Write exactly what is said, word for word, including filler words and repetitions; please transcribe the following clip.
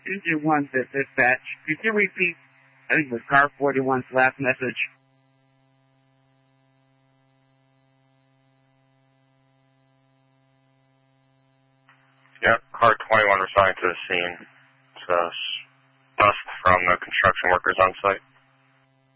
two two one to dispatch. Could you repeat, I think it was car forty-one's last message? Yep, car twenty-one responding to the scene. It's uh, dust from the construction workers on site.